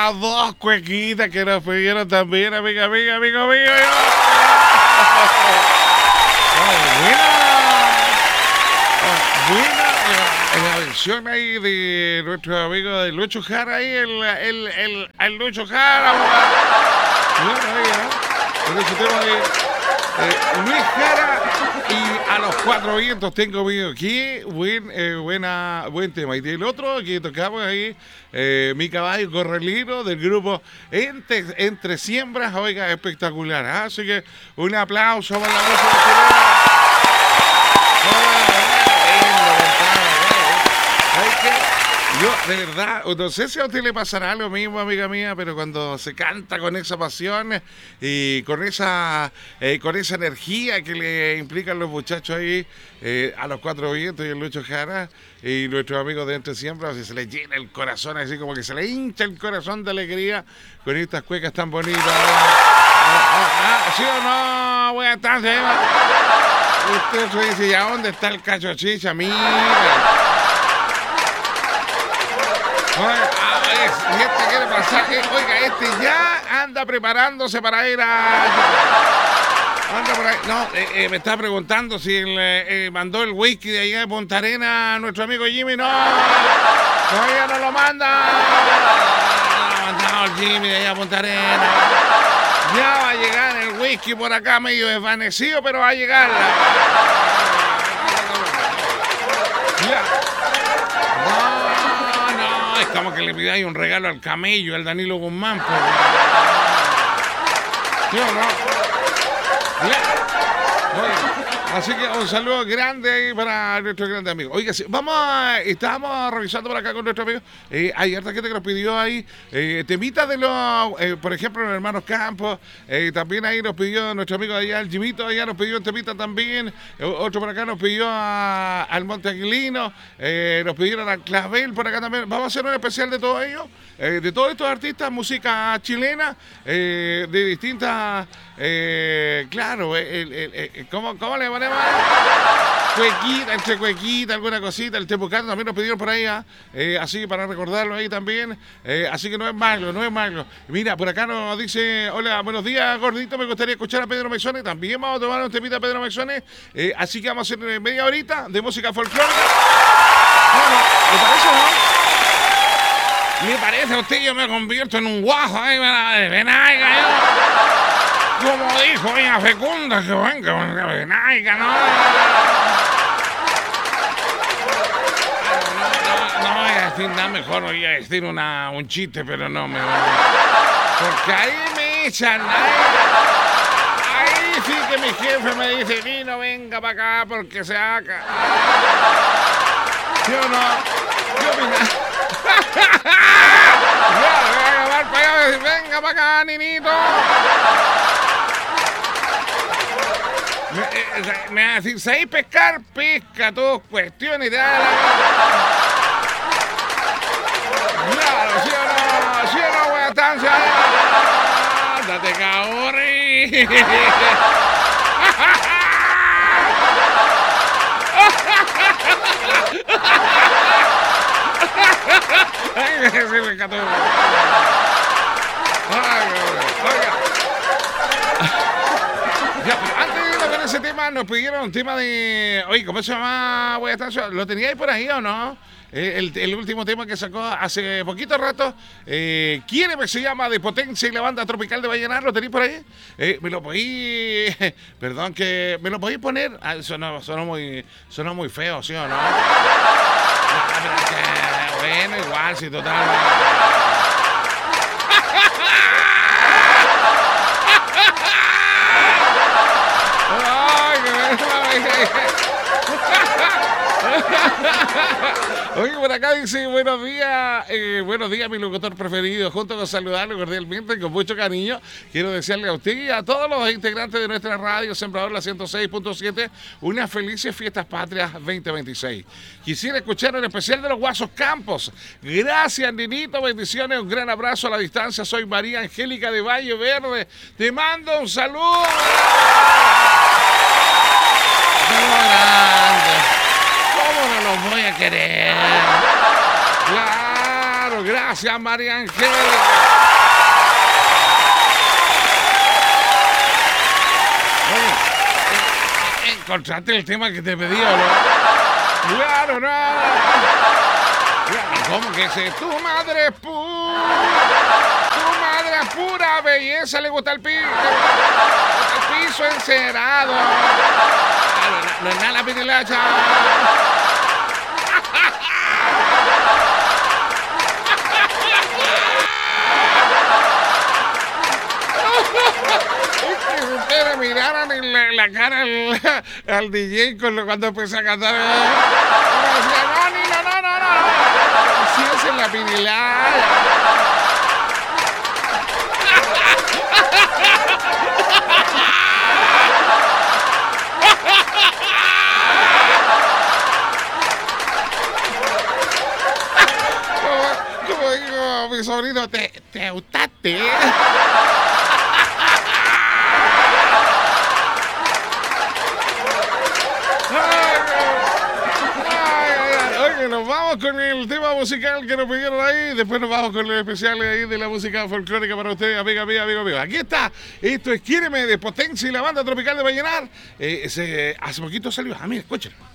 las dos cuequitas que nos pidieron también, amigo mío. Buena, la versión ahí de nuestro amigo de Lucho Jara, ahí, el Lucho Jara. Con ese tema de Luis Jara y A los Cuatro Vientos tengo mío aquí. Buen tema. Y del otro que tocamos ahí, Mi Caballo Corralino, del grupo Entre Siembras. Oiga, espectacular. Así que un aplauso para la música chilena. Yo, de verdad, no sé si a usted le pasará lo mismo, amiga mía, pero cuando se canta con esa pasión y con esa energía que le implican los muchachos ahí, A los Cuatro Vientos y el Lucho Jara y nuestros amigos de Entre Siempre, así se les llena el corazón, así como que se le hincha el corazón de alegría con estas cuecas tan bonitas. ¿Sí o no? Buenas tardes. Usted se dice, ¿y a dónde está el cacho chicha? Mira. Este quiere pasar. Oiga, este ya anda preparándose para ir a. Anda por ahí. No, me está preguntando si mandó el whisky de allá de Punta Arena a nuestro amigo Jimmy. No, todavía no lo manda. No lo ha mandado el Jimmy de allá a Punta Arena. Ya va a llegar el whisky por acá medio desvanecido, pero va a llegar. Es como que le pidáis un regalo al camello, al Danilo Guzmán. ¿Sí o no? Así que un saludo grande ahí para nuestro grande amigo. Oiga, sí, estábamos revisando por acá con nuestro amigo. Hay harta gente que nos pidió ahí temitas de los, por ejemplo, los hermanos Campos. También ahí nos pidió nuestro amigo allá, el Jimito, allá nos pidió un temita también. Otro por acá nos pidió al Monte Aquilino. Nos pidieron al Clavel por acá también. Vamos a hacer un especial de todos ellos. De todos estos artistas, música chilena, de distintas, claro, ¿cómo le ponemos? Cuequita, entre cuequita, alguna cosita, el Tepucano también nos pidieron por ahí, así para recordarlo ahí también, así que no es malo. Mira, por acá nos dice, hola, buenos días, gordito, me gustaría escuchar a Pedro Mesones, también vamos a tomar un temita a Pedro Mesones, así que vamos a hacer media horita de música folclórica. Bueno, ¿le parece, no? ¿Le parece a usted que yo me convierto en un guajo ahí para Venaica, yo? Como dijo doña Fecunda, que venga Venaica, ¿no? No voy a decir nada, mejor voy a decir un chiste, pero no me voy. Porque ahí me echan, ahí sí que mi jefe me dice, Vino, venga para acá porque se haga. ¿Sí o no? ¿Qué opinas? Venga para acá, ninito. Me va a decir, ¿sabes pescar? Pesca, tus cuestiones. Claro, ¿sí o no, buena estancia? Date cabrón. Ay, se me encantó. Oiga. Ya, pero antes de ir con ese tema, nos pidieron un tema de. Oye, ¿cómo se llama? ¿Lo teníais por ahí o no? El último tema que sacó hace poquito rato, Quiéreme, se llama, de Potencia y la banda tropical de Vallenar. ¿Lo tenéis por ahí? Me lo podéis. Perdón, que. ¿Me lo podéis poner? Sonó muy feo, ¿sí o no? Bueno, igual, si total. Oye, por acá dice, buenos días, mi locutor preferido. Junto con saludarlo cordialmente y con mucho cariño, quiero desearle a usted y a todos los integrantes de nuestra radio Sembrador, la 106.7, unas felices fiestas patrias 2026. Quisiera escuchar el especial de los Guasos Campos. Gracias, Ninito, bendiciones, un gran abrazo a la distancia. Soy María Angélica de Valle Verde. Te mando un saludo. ¿Cómo no los voy a querer? Claro, gracias. Gracias, María Angélica. Oye, ¿encontraste el tema que te pedí o no? Claro, no. ¿Cómo que ese? Tu madre es pura belleza, le gusta el piso encerado. No es nada la pirilacha. Es que ustedes miraran en la cara al DJ cuando empecé a cantar. Me decía, no. Si es en la pirilacha. Como digo mi sobrino, te gustaste. Oye, nos vamos con el tema musical que nos pidieron ahí. Después nos vamos con los especiales ahí de la música folclórica para ustedes, amiga mía, amigo mío. Aquí está. Esto es Quiéreme de Potencia y la banda tropical de Vallenar. Hace poquito salió. Mira, escúchenlo.